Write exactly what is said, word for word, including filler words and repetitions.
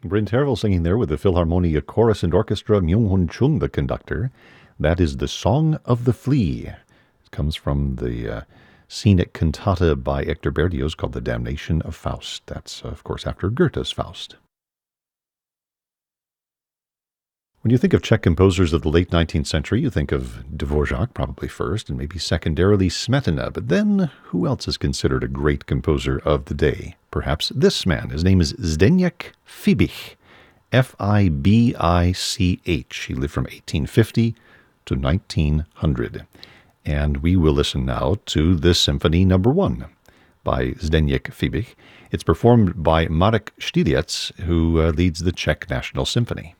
Bryn Tervel singing there with the Philharmonia Chorus and Orchestra, Myung-Hun Chung, the conductor. That is The Song of the Flea. It comes from the uh, scenic cantata by Hector Berlioz called The Damnation of Faust. That's, uh, of course, after Goethe's Faust. When you think of Czech composers of the late nineteenth century, you think of Dvorak, probably first, and maybe secondarily Smetana. But then, who else is considered a great composer of the day? Perhaps this man. His name is Zdeněk Fibich, F I B I C H. He lived from eighteen fifty to nineteen hundred. And we will listen now to this Symphony Number One by Zdeněk Fibich. It's performed by Marek Štýlec, who uh, leads the Czech National Symphony.